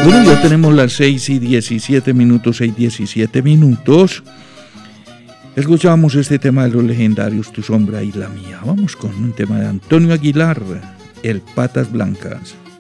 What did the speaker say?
Bueno, ya tenemos las 6:17, 6:17. Escuchamos este tema de los legendarios, Tu sombra y la mía. Vamos con un tema de Antonio Aguilar, El Patas Blancas.